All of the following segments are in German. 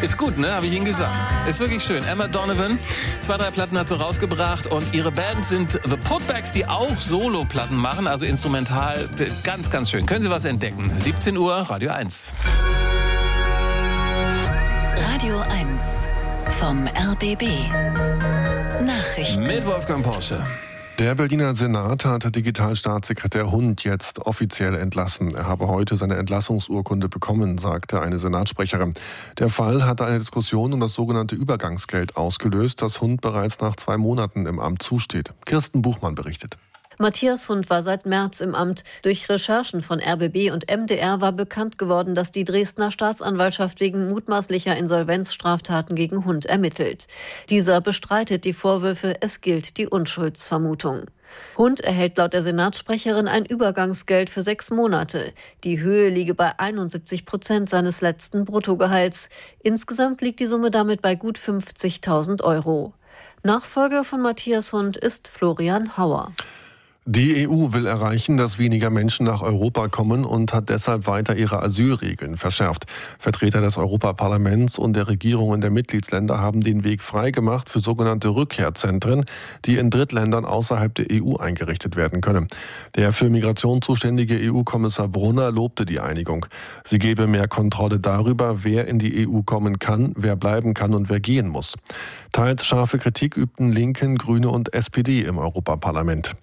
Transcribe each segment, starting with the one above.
Ist gut, ne? Habe ich Ihnen gesagt. Ist wirklich schön. Emma Donovan, 2, 3 Platten hat sie rausgebracht und ihre Band sind The Putbacks, die auch Solo-Platten machen, also instrumental. Ganz, ganz schön. Können Sie was entdecken? 17 Uhr, Radio 1. Radio 1 vom RBB. Nachrichten. Mit Wolfgang Porsche. Der Berliner Senat hat Digitalstaatssekretär Hund jetzt offiziell entlassen. Er habe heute seine Entlassungsurkunde bekommen, sagte eine Senatssprecherin. Der Fall hatte eine Diskussion um das sogenannte Übergangsgeld ausgelöst, das Hund bereits nach 2 Monaten im Amt zusteht. Kirsten Buchmann berichtet. Matthias Hund war seit März im Amt. Durch Recherchen von RBB und MDR war bekannt geworden, dass die Dresdner Staatsanwaltschaft wegen mutmaßlicher Insolvenzstraftaten gegen Hund ermittelt. Dieser bestreitet die Vorwürfe, es gilt die Unschuldsvermutung. Hund erhält laut der Senatssprecherin ein Übergangsgeld für 6 Monate. Die Höhe liege bei 71% seines letzten Bruttogehalts. Insgesamt liegt die Summe damit bei gut 50.000 €. Nachfolger von Matthias Hund ist Florian Hauer. Die EU will erreichen, dass weniger Menschen nach Europa kommen und hat deshalb weiter ihre Asylregeln verschärft. Vertreter des Europaparlaments und der Regierungen der Mitgliedsländer haben den Weg freigemacht für sogenannte Rückkehrzentren, die in Drittländern außerhalb der EU eingerichtet werden können. Der für Migration zuständige EU-Kommissar Brunner lobte die Einigung. Sie gebe mehr Kontrolle darüber, wer in die EU kommen kann, wer bleiben kann und wer gehen muss. Teils scharfe Kritik übten Linken, Grüne und SPD im Europaparlament.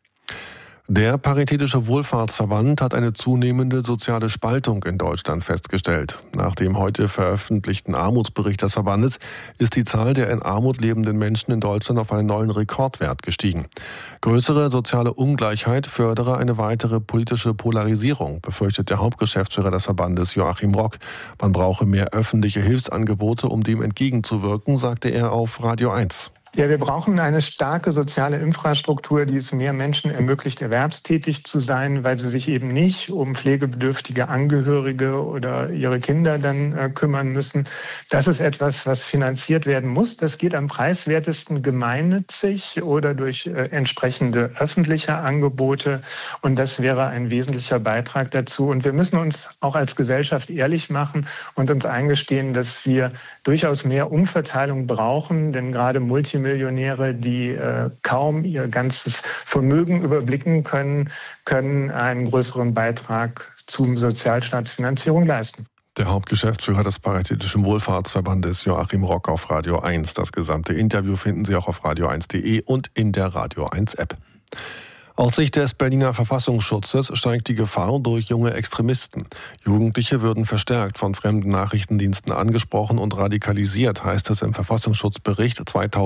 Der Paritätische Wohlfahrtsverband hat eine zunehmende soziale Spaltung in Deutschland festgestellt. Nach dem heute veröffentlichten Armutsbericht des Verbandes ist die Zahl der in Armut lebenden Menschen in Deutschland auf einen neuen Rekordwert gestiegen. Größere soziale Ungleichheit fördere eine weitere politische Polarisierung, befürchtet der Hauptgeschäftsführer des Verbandes Joachim Rock. Man brauche mehr öffentliche Hilfsangebote, um dem entgegenzuwirken, sagte er auf Radio 1. Ja, wir brauchen eine starke soziale Infrastruktur, die es mehr Menschen ermöglicht, erwerbstätig zu sein, weil sie sich eben nicht um pflegebedürftige Angehörige oder ihre Kinder dann kümmern müssen. Das ist etwas, was finanziert werden muss. Das geht am preiswertesten gemeinnützig oder durch entsprechende öffentliche Angebote. Und das wäre ein wesentlicher Beitrag dazu. Und wir müssen uns auch als Gesellschaft ehrlich machen und uns eingestehen, dass wir durchaus mehr Umverteilung brauchen, denn gerade Multimillionäre, die kaum ihr ganzes Vermögen überblicken können einen größeren Beitrag zur Sozialstaatsfinanzierung leisten. Der Hauptgeschäftsführer des Paritätischen Wohlfahrtsverbandes Joachim Rock auf Radio 1. Das gesamte Interview finden Sie auch auf radio1.de und in der Radio 1 App. Aus Sicht des Berliner Verfassungsschutzes steigt die Gefahr durch junge Extremisten. Jugendliche würden verstärkt von fremden Nachrichtendiensten angesprochen und radikalisiert, heißt es im Verfassungsschutzbericht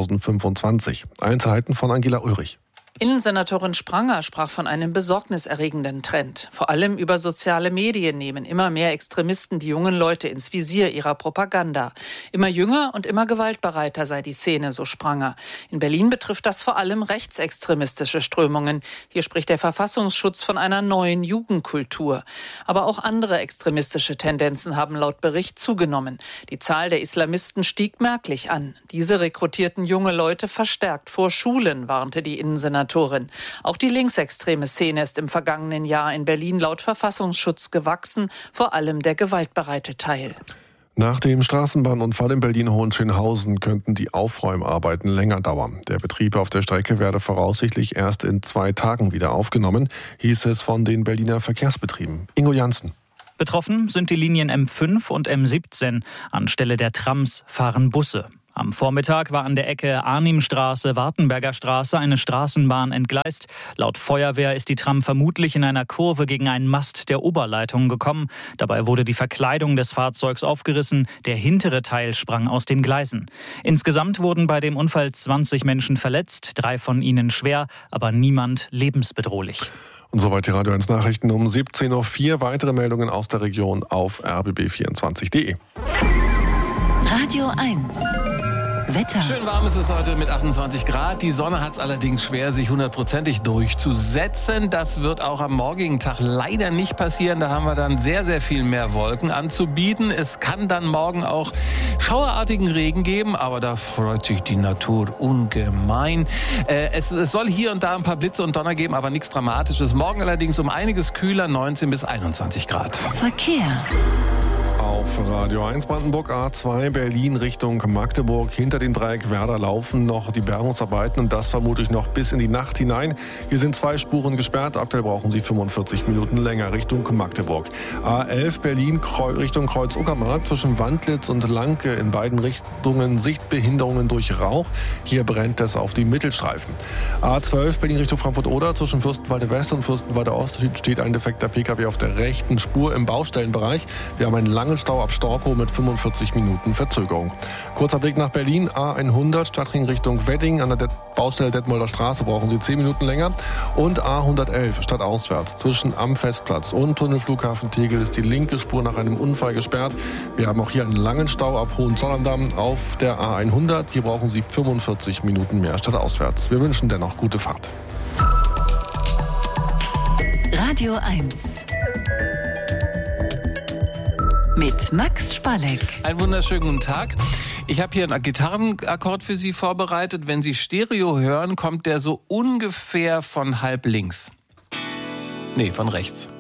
2025. Einzelheiten von Angela Ulrich. Innensenatorin Spranger sprach von einem besorgniserregenden Trend. Vor allem über soziale Medien nehmen immer mehr Extremisten die jungen Leute ins Visier ihrer Propaganda. Immer jünger und immer gewaltbereiter sei die Szene, so Spranger. In Berlin betrifft das vor allem rechtsextremistische Strömungen. Hier spricht der Verfassungsschutz von einer neuen Jugendkultur. Aber auch andere extremistische Tendenzen haben laut Bericht zugenommen. Die Zahl der Islamisten stieg merklich an. Diese rekrutierten junge Leute verstärkt vor Schulen, warnte die Innensenatorin. Auch die linksextreme Szene ist im vergangenen Jahr in Berlin laut Verfassungsschutz gewachsen, vor allem der gewaltbereite Teil. Nach dem Straßenbahnunfall in Berlin-Hohenschönhausen könnten die Aufräumarbeiten länger dauern. Der Betrieb auf der Strecke werde voraussichtlich erst in 2 Tagen wieder aufgenommen, hieß es von den Berliner Verkehrsbetrieben. Ingo Janssen. Betroffen sind die Linien M5 und M17. Anstelle der Trams fahren Busse. Am Vormittag war an der Ecke Arnimstraße-Wartenberger Straße eine Straßenbahn entgleist. Laut Feuerwehr ist die Tram vermutlich in einer Kurve gegen einen Mast der Oberleitung gekommen. Dabei wurde die Verkleidung des Fahrzeugs aufgerissen. Der hintere Teil sprang aus den Gleisen. Insgesamt wurden bei dem Unfall 20 Menschen verletzt, 3 von ihnen schwer, aber niemand lebensbedrohlich. Und soweit die Radio 1 Nachrichten um 17.04 Uhr. Weitere Meldungen aus der Region auf rbb24.de. Radio 1 Wetter. Schön warm ist es heute mit 28 Grad. Die Sonne hat es allerdings schwer, sich 100%ig durchzusetzen. Das wird auch am morgigen Tag leider nicht passieren. Da haben wir dann sehr, sehr viel mehr Wolken anzubieten. Es kann dann morgen auch schauerartigen Regen geben, aber da freut sich die Natur ungemein. Es soll hier und da ein paar Blitze und Donner geben, aber nichts Dramatisches. Morgen allerdings um einiges kühler, 19 bis 21 Grad. Verkehr. Auf auf Radio 1 Brandenburg A2 Berlin Richtung Magdeburg. Hinter dem Dreieck Werder laufen noch die Bergungsarbeiten und das vermutlich noch bis in die Nacht hinein. Hier sind 2 Spuren gesperrt. Aktuell brauchen Sie 45 Minuten länger Richtung Magdeburg. A11 Berlin Richtung Kreuz-Uckermark zwischen Wandlitz und Lanke in beiden Richtungen Sichtbehinderungen durch Rauch. Hier brennt es auf die Mittelstreifen. A12 Berlin Richtung Frankfurt-Oder zwischen Fürstenwalde West und Fürstenwalde Ost steht ein defekter Pkw auf der rechten Spur im Baustellenbereich. Wir haben einen langen Stau ab Storkow mit 45 Minuten Verzögerung. Kurzer Blick nach Berlin, A100 Stadtring Richtung Wedding. An der Baustelle Detmolder Straße brauchen Sie 10 Minuten länger. Und A111 stadtauswärts zwischen am Festplatz und Tunnelflughafen Tegel ist die linke Spur nach einem Unfall gesperrt. Wir haben auch hier einen langen Stau ab Hohenzollern-Damm auf der A100. Hier brauchen Sie 45 Minuten mehr stadtauswärts. Wir wünschen dennoch gute Fahrt. Radio 1 mit Max Spalleck. Einen wunderschönen guten Tag. Ich habe hier einen Gitarrenakkord für Sie vorbereitet. Wenn Sie Stereo hören, kommt der so ungefähr von halb links. Nee, von rechts.